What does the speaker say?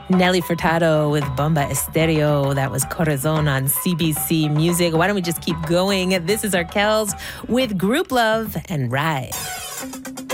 Nelly Furtado with Bomba Estéreo. That was Corazon on CBC Music. Why don't we just keep going? This is Arkells with Group Love and Ride.